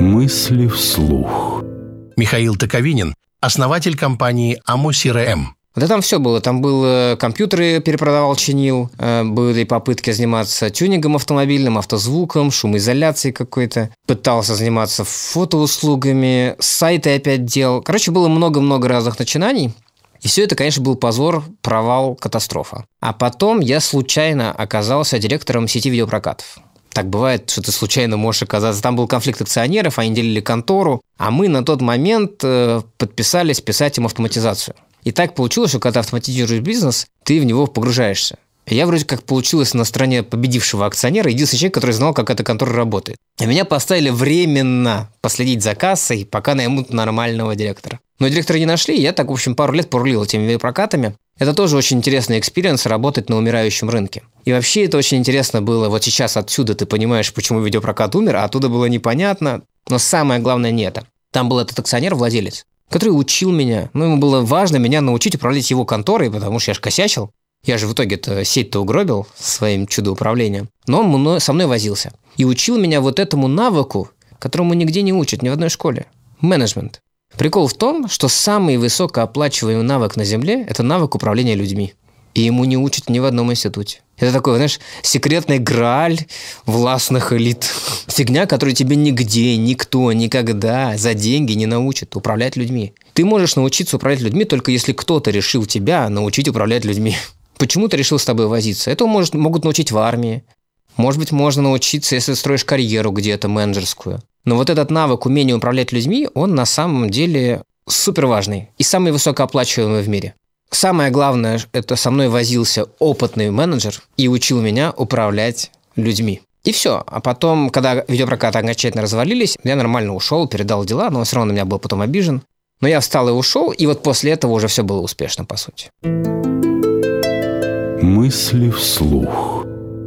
Мысли вслух. Михаил Токовинин, основатель компании АМО-CRM. Да там все было. Там был компьютеры перепродавал, чинил. Были попытки заниматься тюнингом автомобильным, автозвуком, шумоизоляцией какой-то. Пытался заниматься фотоуслугами, сайты опять делал. Короче, было много-много разных начинаний. И все это, конечно, был позор, провал, катастрофа. А потом я случайно оказался директором сети видеопрокатов. Так бывает, что ты случайно можешь оказаться. Там был конфликт акционеров, они делили контору, а мы на тот момент подписались писать им автоматизацию. И так получилось, что когда ты автоматизируешь бизнес, ты в него погружаешься. И я вроде как получилось на стороне победившего акционера, единственный человек, который знал, как эта контора работает. И меня поставили временно последить за кассой, пока наймут нормального директора. Но директора не нашли, и я так, в общем, пару лет порулил этими видеопрокатами. Это тоже очень интересный экспириенс работать на умирающем рынке. И вообще это очень интересно было. Вот сейчас отсюда ты понимаешь, почему видеопрокат умер, а оттуда было непонятно. Но самое главное не это. Там был этот акционер, владелец, который учил меня. Ему было важно меня научить управлять его конторой, потому что я же косячил. Я же в итоге-то сеть-то угробил своим чудо-управлением. Но он со мной возился. И учил меня вот этому навыку, которому нигде не учат, ни в одной школе. Менеджмент. Прикол в том, что самый высокооплачиваемый навык на Земле – это навык управления людьми. И ему не учат ни в одном институте. Это такой, знаешь, секретный грааль властных элит. Фигня, которую тебе нигде, никто, никогда за деньги не научит управлять людьми. Ты можешь научиться управлять людьми, только если кто-то решил тебя научить управлять людьми. Почему ты решил с тобой возиться? Это могут научить в армии. Может быть, можно научиться, если строишь карьеру где-то менеджерскую. Но вот этот навык умения управлять людьми, он на самом деле супер важный и самый высокооплачиваемый в мире. Самое главное, это со мной возился опытный менеджер и учил меня управлять людьми. И все. А потом, когда видеопрокаты окончательно развалились, я нормально ушел, передал дела, но он все равно на меня был потом обижен. Но я встал и ушел, и вот после этого уже все было успешно, по сути. Мысли вслух.